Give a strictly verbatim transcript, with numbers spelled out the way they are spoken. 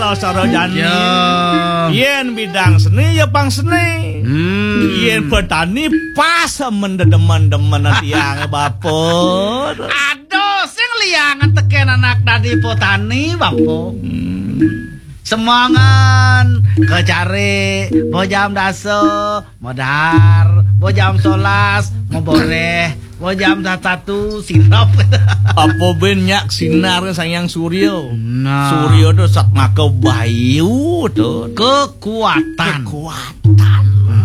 Sara jani yen bidang seni ya pang seni hmm. Yen petani pas mendedemen-demen tiang bapot aduh sing liangan teken anak dadi petani bapot hmm. Semangan kecari mau jam daso mau dahar mau jam solas mau boreh mau jam satu sinop apa benyak sinar sayang suryo nah. Suryo tuh saat maka bayu tuh kekuatan kekuatan